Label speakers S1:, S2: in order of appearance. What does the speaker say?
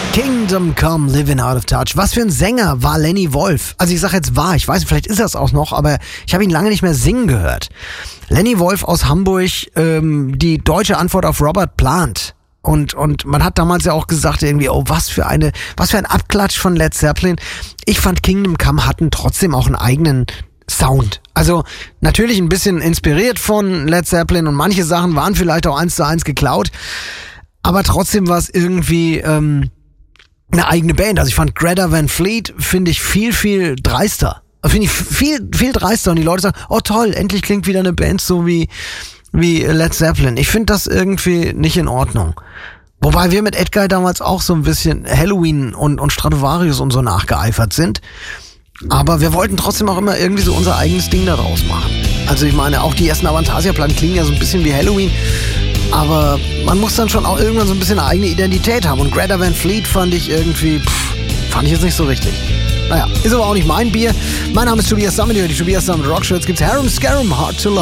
S1: Kingdom Come, Living Out of Touch. Was für ein Sänger war Lenny Wolf? Also ich sag jetzt war, ich weiß, vielleicht ist er es auch noch, aber ich habe ihn lange nicht mehr singen gehört. Lenny Wolf aus Hamburg, die deutsche Antwort auf Robert Plant. Und man hat damals ja auch gesagt irgendwie, oh, was für ein Abklatsch von Led Zeppelin. Ich fand Kingdom Come hatten trotzdem auch einen eigenen Sound. Also natürlich ein bisschen inspiriert von Led Zeppelin und manche Sachen waren vielleicht auch 1:1 geklaut, aber trotzdem war es irgendwie eine eigene Band. Also ich fand Greta Van Fleet, finde ich viel, viel dreister. Finde ich viel, viel dreister und die Leute sagen, oh toll, endlich klingt wieder eine Band so wie Led Zeppelin. Ich finde das irgendwie nicht in Ordnung. Wobei wir mit Edguy damals auch so ein bisschen Halloween und Stratovarius und so nachgeeifert sind. Aber wir wollten trotzdem auch immer irgendwie so unser eigenes Ding daraus machen. Also ich meine, auch die ersten Avantasia-Platten klingen ja so ein bisschen wie Halloween. Aber man muss dann schon auch irgendwann so ein bisschen eine eigene Identität haben. Und Greta Van Fleet fand ich irgendwie, fand ich jetzt nicht so richtig. Naja, ist aber auch nicht mein Bier. Mein Name ist Tobias Sammet, die Tobias Sammet Rockshow. Jetzt gibt's Harum Scarum, Hard to Love.